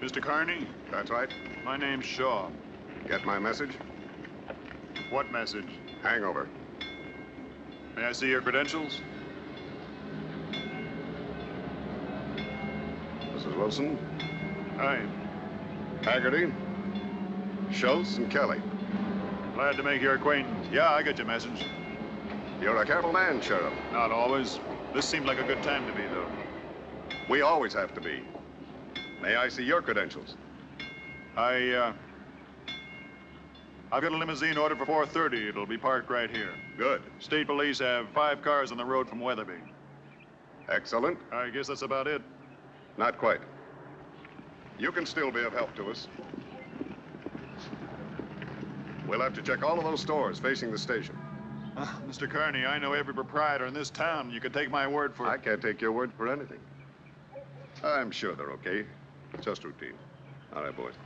Mr. Carney? That's right. My name's Shaw. Get my message? What message? Hangover. May I see your credentials? Mrs. Wilson, Hi. Haggerty, Schultz, and Kelly. Glad to make your acquaintance. Yeah, I get your message. You're a careful man, Sheriff. Not always. This seemed like a good time to be, though. We always have to be. May I see your credentials? I've got a limousine ordered for 4:30. It'll be parked right here. Good. State police have 5 cars on the road from Weatherby. Excellent. I guess that's about it. Not quite. You can still be of help to us. We'll have to check all of those stores facing the station. Mr. Carney, I know every proprietor in this town. You can take my word for it. I can't take your word for anything. I'm sure they're okay. Just routine. All right, boys.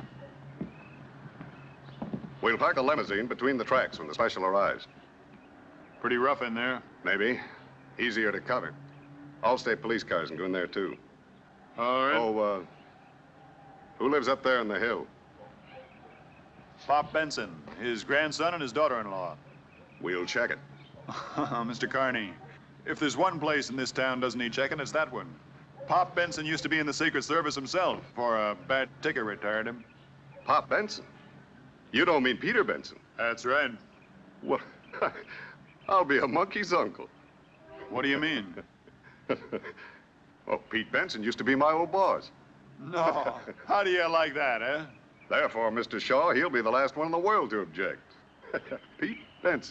We'll park a limousine between the tracks when the special arrives. Pretty rough in there. Maybe. Easier to cover. All state police cars can go in there, too. All right. Oh, who lives up there in the hill? Pop Benson, his grandson and his daughter-in-law. We'll check it. Mr. Carney, if there's one place in this town doesn't need checking, it's that one. Pop Benson used to be in the Secret Service himself. For a bad ticker retired him. Pop Benson? You don't mean Peter Benson? That's right. What? I'll be a monkey's uncle. What do you mean? Oh, Pete Benson used to be my old boss. No. How do you like that, eh? Therefore, Mr. Shaw, he'll be the last one in the world to object. Pete Benson.